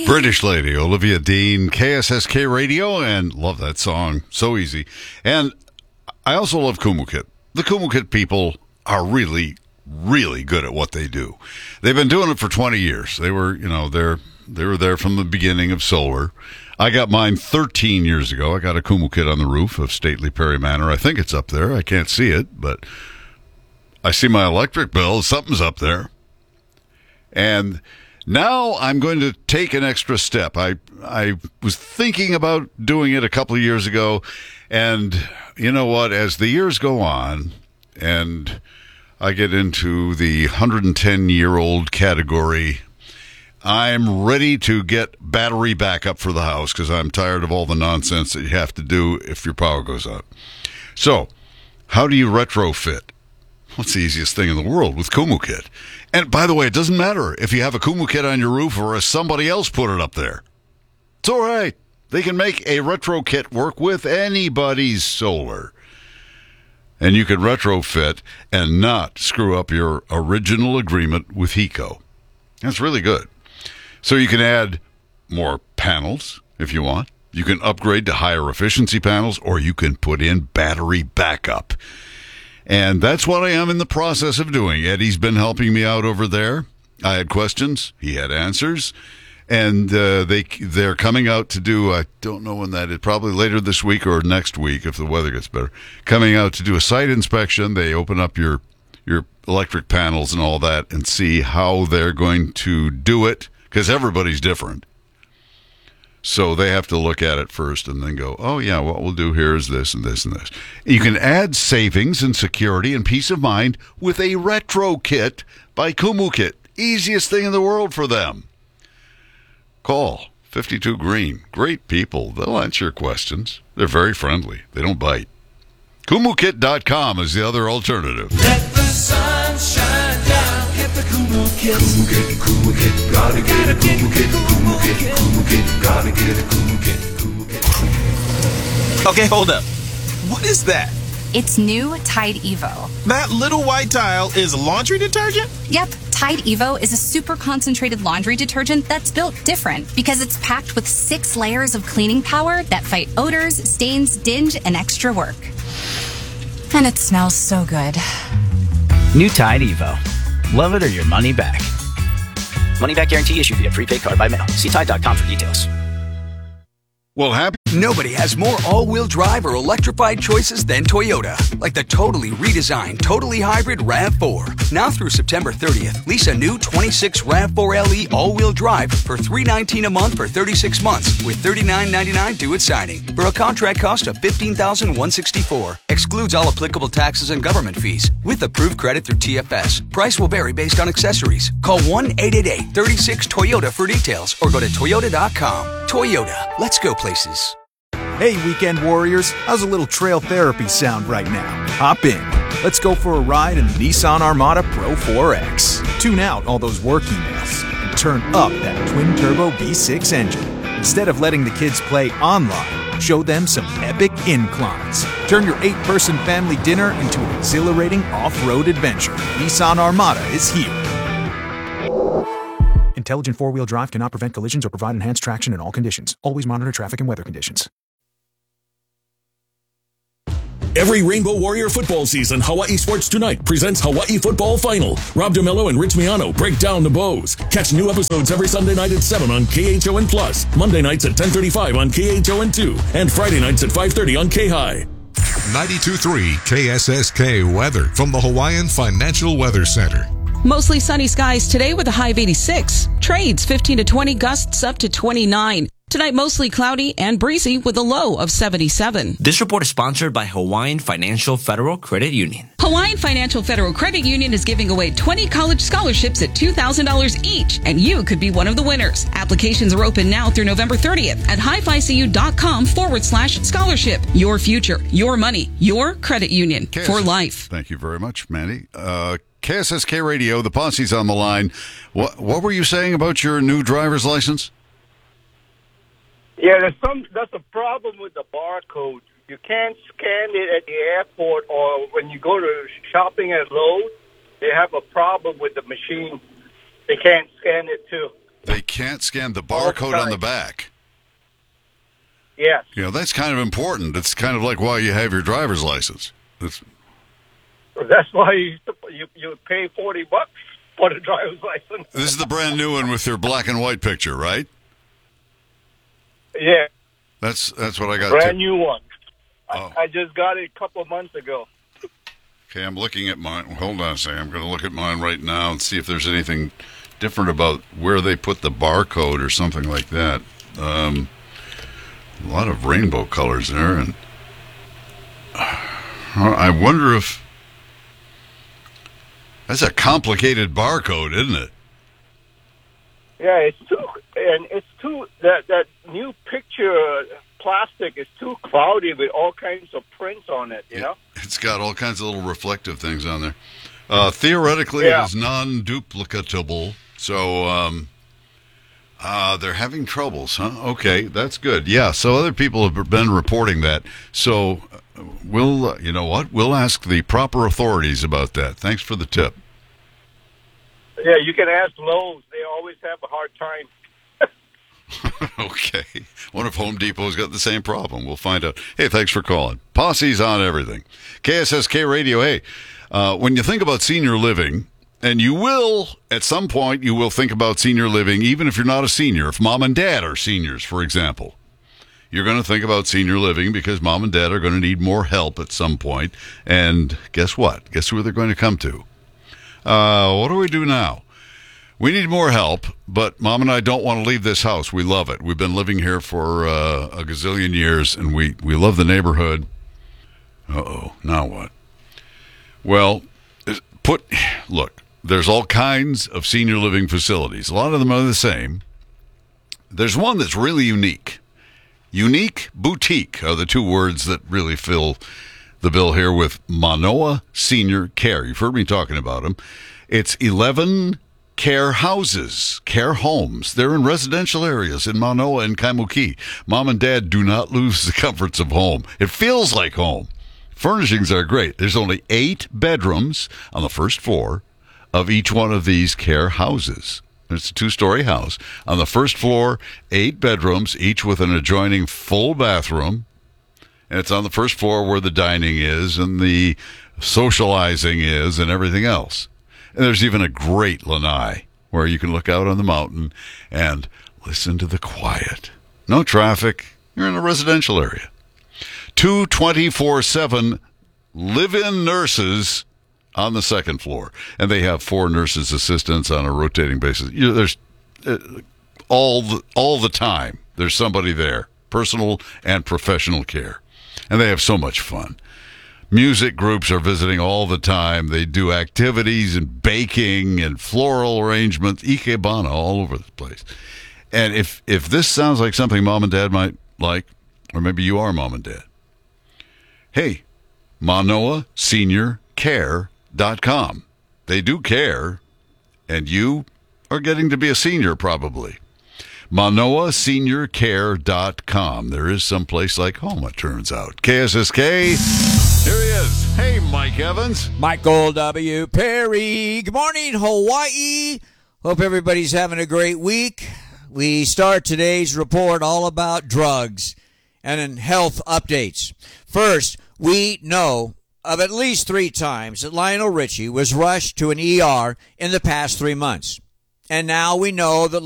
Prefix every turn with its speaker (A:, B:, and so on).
A: British lady, Olivia Dean, KSSK Radio, and love that song. So easy. And I also love Kumukit. The Kumukit people are really, really good at what they do. They've been doing it for 20 years. They were, they were there from the beginning of solar. I got mine 13 years ago. I got a Kumukit on the roof of Stately Perry Manor. I think it's up there. I can't see it, but I see my electric bill. Something's up there. And now I'm going to take an extra step. I was thinking about doing it a couple of years ago, and you know what? As the years go on, and I get into the 110-year-old category, I'm ready to get battery backup for the house because I'm tired of all the nonsense that you have to do if your power goes out. So, how do you retrofit? What's the easiest thing in the world with Kumukit? And by the way, it doesn't matter if you have a Kumukit on your roof or if somebody else put it up there. It's all right. They can make a retro kit work with anybody's solar. And you can retrofit and not screw up your original agreement with HECO. That's really good. So you can add more panels if you want. You can upgrade to higher efficiency panels, or you can put in battery backup. And that's what I am in the process of doing. Eddie's been helping me out over there. I had questions. He had answers. And they're coming out to do, I don't know when that is, probably later this week or next week if the weather gets better, coming out to do a site inspection. They open up your electric panels and all that and see how they're going to do it, because everybody's different. So they have to look at it first and then go, oh, yeah, what we'll do here is this and this and this. You can add savings and security and peace of mind with a retro kit by Kumukit. Easiest thing in the world for them. Call 52 Green. Great people. They'll answer your questions. They're very friendly. They don't bite. Kumukit.com is the other alternative.
B: Let the sun shine down. Get the Kumukit. Kumukit, gotta get a Kumukit. Kumukit, gotta get a Kumukit.
C: Okay, hold up. What is that?
D: It's new Tide Evo.
C: That little white tile is laundry detergent?
D: Yep, Tide Evo is a super concentrated laundry detergent that's built different because it's packed with 6 layers of cleaning power that fight odors, stains, dinge, and extra work. And it smells so good.
E: New Tide Evo. Love it or your money back. Money back guarantee issued via prepaid card by mail. See Tide.com for details.
A: Well, happy.
F: Nobody has more all-wheel drive or electrified choices than Toyota. Like the totally redesigned, totally hybrid RAV4. Now through September 30th, lease a new 26 RAV4 LE all-wheel drive for $319 a month for 36 months with $39.99 due at signing for a contract cost of $15,164. Excludes all applicable taxes and government fees with approved credit through TFS. Price will vary based on accessories. Call 1-888-36-TOYOTA for details or go to Toyota.com. Toyota, let's go places.
G: Hey, weekend warriors, how's a little trail therapy sound right now? Hop in. Let's go for a ride in the Nissan Armada Pro 4X. Tune out all those work emails and turn up that twin-turbo V6 engine. Instead of letting the kids play online, show them some epic inclines. Turn your 8-person family dinner into an exhilarating off-road adventure. Nissan Armada is here. Intelligent four-wheel drive cannot prevent collisions or provide enhanced traction in all conditions. Always monitor traffic and weather conditions.
H: Every Rainbow Warrior football season, Hawaii Sports Tonight presents Hawaii Football Final. Rob DeMello and Rich Miano break down the Bows. Catch new episodes every Sunday night at 7 on KHON Plus, Monday nights at 10:35 on KHON2, and Friday nights at 5:30 on K-High.
I: 92.3 KSSK weather from the Hawaiian Financial Weather Center.
J: Mostly sunny skies today with a high of 86. Trades 15 to 20, gusts up to 29. Tonight, mostly cloudy and breezy with a low of 77.
K: This report is sponsored by Hawaiian Financial Federal Credit Union.
J: Hawaiian Financial Federal Credit Union is giving away 20 college scholarships at $2,000 each, and you could be one of the winners. Applications are open now through November 30th at highficu.com/scholarship. Your future, your money, your credit union for life.
A: Thank you very much, Mandy. KSSK Radio, the posse's on the line. What were you saying about your new driver's license?
L: Yeah, that's a problem with the barcode. You can't scan it at the airport or when you go to shopping at Lowe's, they have a problem with the machine. They can't scan it too.
A: can't scan the barcode on the back.
L: Yes.
A: You know, that's kind of important. It's kind of like why you have your driver's license.
L: That's why you pay $40 for the driver's license.
A: This is the brand new one with your black and white picture, right?
L: Yeah.
A: That's what I got.
L: Brand new one.
A: Oh.
L: I just got it a couple of months ago.
A: Okay, I'm looking at mine. Hold on a second. I'm going to look at mine right now and see if there's anything different about where they put the barcode or something like that. A lot of rainbow colors there, and I wonder if that's a complicated barcode, isn't it?
L: Yeah, it's too that new picture plastic is too cloudy with all kinds of prints on it. You know,
A: it's got all kinds of little reflective things on there. Theoretically, it is non-duplicatable, so they're having troubles, huh? Okay, that's good. Yeah, so other people have been reporting that. So we'll, you know what? We'll ask the proper authorities about that. Thanks for the tip.
L: Yeah, you can ask Lowe's. They always have a hard time.
A: Okay. What if Home Depot's got the same problem? We'll find out. Hey, thanks for calling. Posse's on everything. KSSK Radio. Hey, when you think about senior living, and you will, at some point, you will think about senior living, even if you're not a senior. If mom and dad are seniors, for example, you're going to think about senior living because mom and dad are going to need more help at some point. And guess what? Guess who they're going to come to? What do we do now? We need more help, but Mom and I don't want to leave this house. We love it. We've been living here for a gazillion years, and we love the neighborhood. Uh-oh, now what? Well, look, there's all kinds of senior living facilities. A lot of them are the same. There's one that's really unique. Unique, boutique are the two words that really fill the bill here with Manoa Senior Care. You've heard me talking about them. It's 11 care houses, care homes. They're in residential areas in Manoa and Kaimuki. Mom and Dad do not lose the comforts of home. It feels like home. Furnishings are great. There's only 8 bedrooms on the first floor of each one of these care houses. It's a 2-story house. On the first floor, 8 bedrooms, each with an adjoining full bathroom. And it's on the first floor where the dining is and the socializing is and everything else. And there's even a great lanai where you can look out on the mountain and listen to the quiet. No traffic. You're in a residential area. 2 24/7 live-in nurses on the second floor. And they have 4 nurses assistants on a rotating basis. There's all the time. There's somebody there. Personal and professional care. And they have so much fun. Music groups are visiting all the time. They do activities and baking and floral arrangements, ikebana, all over the place. And if this sounds like something Mom and Dad might like, or maybe you are Mom and Dad, hey, ManoaSeniorCare.com. They do care, and you are getting to be a senior probably. ManoaSeniorCare.com. There is some place like home, it turns out. KSSK, here he is. Hey, Mike Evans.
M: Michael W. Perry. Good morning, Hawaii. Hope everybody's having a great week. We start today's report all about drugs and health updates. First, we know of at least 3 times that Lionel Richie was rushed to an ER in the past 3 months. And now we know that